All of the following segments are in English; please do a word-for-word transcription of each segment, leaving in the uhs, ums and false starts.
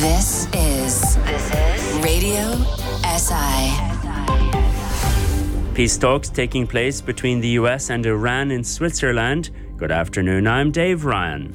This is This is Radio S I. Peace talks taking place between the U S and Iran in Switzerland. Good afternoon, I'm Dave Ryan.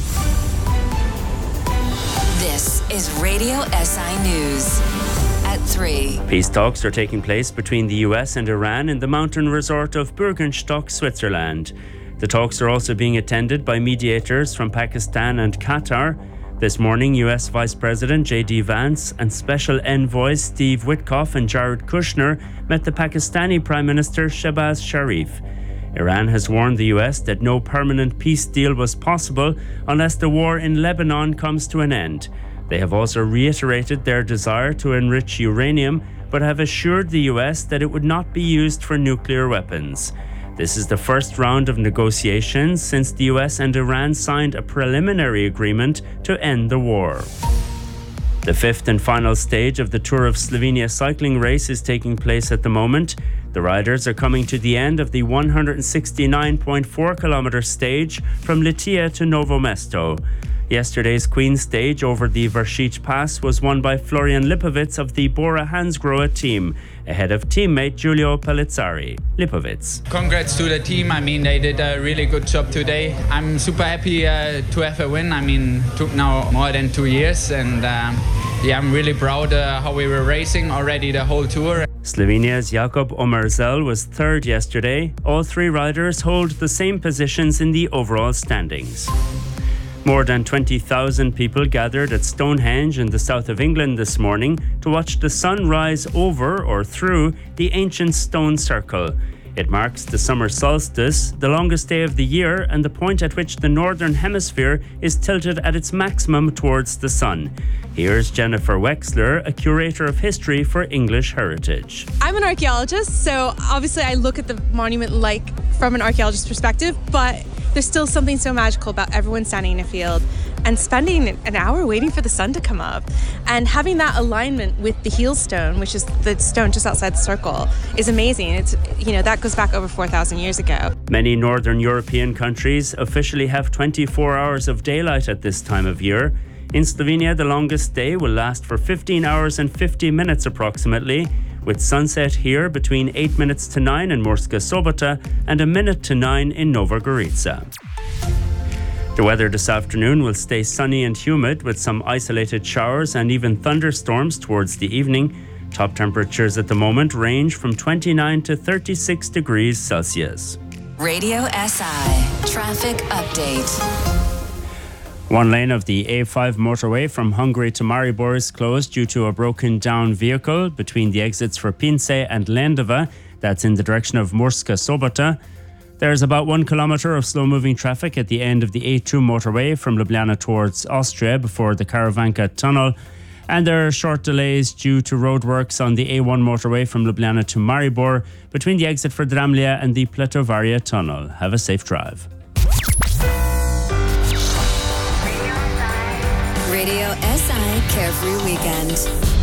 This is Radio S I News at three. Peace talks are taking place between the U S and Iran in the mountain resort of Bürgenstock, Switzerland. The talks are also being attended by mediators from Pakistan and Qatar. This morning, U S Vice President J D Vance and Special Envoys Steve Witkoff and Jared Kushner met the Pakistani Prime Minister Shehbaz Sharif. Iran has warned the U S that no permanent peace deal was possible unless the war in Lebanon comes to an end. They have also reiterated their desire to enrich uranium, but have assured the U S that it would not be used for nuclear weapons. This is the first round of negotiations since the U S and Iran signed a preliminary agreement to end the war. The fifth and final stage of the Tour of Slovenia cycling race is taking place at the moment. The riders are coming to the end of the one hundred sixty-nine point four kilometre stage from Litia to Novo Mesto. Yesterday's Queen stage over the Vršič Pass was won by Florian Lipovic of the Bora Hansgrohe team, ahead of teammate Giulio Pellizzari. Lipovic. Congrats to the team. I mean, they did a really good job today. I'm super happy uh, to have a win. I mean, it took now more than two years, and um, yeah, I'm really proud uh, how we were racing already the whole tour. Slovenia's Jakob Omerzel was third yesterday. All three riders hold the same positions in the overall standings. More than twenty thousand people gathered at Stonehenge in the south of England this morning to watch the sun rise over or through the ancient stone circle. It marks the summer solstice, the longest day of the year, and the point at which the northern hemisphere is tilted at its maximum towards the sun. Here's Jennifer Wexler, a curator of history for English Heritage. I'm an archaeologist, so obviously I look at the monument like from an archaeologist's perspective, but there's still something so magical about everyone standing in a field and spending an hour waiting for the sun to come up. And having that alignment with the heel stone, which is the stone just outside the circle, is amazing. It's, you know, that goes back over four thousand years ago. Many northern European countries officially have twenty-four hours of daylight at this time of year. In Slovenia, the longest day will last for fifteen hours and fifty minutes approximately, with sunset here between eight minutes to nine in Murska Sobota and a minute to nine in Nova Gorica. The weather this afternoon will stay sunny and humid with some isolated showers and even thunderstorms towards the evening. Top temperatures at the moment range from twenty-nine to thirty-six degrees Celsius. Radio S I Traffic Update. One lane of the A five motorway from Hungary to Maribor is closed due to a broken down vehicle between the exits for Pince and Lendava. That's in the direction of Murska Sobota. There's about one kilometre of slow-moving traffic at the end of the A two motorway from Ljubljana towards Austria before the Karavanka tunnel. And there are short delays due to roadworks on the A one motorway from Ljubljana to Maribor between the exit for Dramlja and the Pletovaria tunnel. Have a safe drive. Radio S I Carefree Weekend.